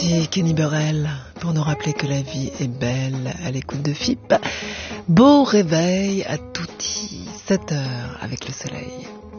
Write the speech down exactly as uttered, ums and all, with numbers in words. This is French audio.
Voici Kenny Burrell pour nous rappeler que la vie est belle à l'écoute de F I P. Beau réveil à tutti, sept heures avec le soleil.